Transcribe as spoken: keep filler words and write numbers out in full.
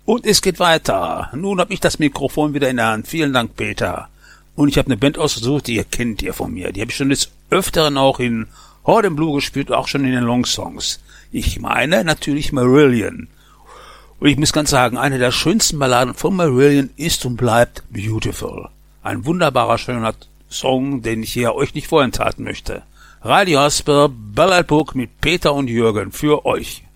Und es geht weiter. Nun habe ich das Mikrofon wieder in der Hand. Vielen Dank, Peter. Und ich habe eine Band ausgesucht, die ihr kennt ihr von mir. Die habe ich schon des Öfteren auch in Horde Blue gespielt, auch schon in den Long Songs. Ich meine natürlich Marillion. Und ich muss ganz sagen, eine der schönsten Balladen von Marillion ist und bleibt Beautiful. Ein wunderbarer, schöner Song, den ich hier euch nicht vorenthalten möchte. Radio Hasper, Ballad Book mit Peter und Jürgen für euch.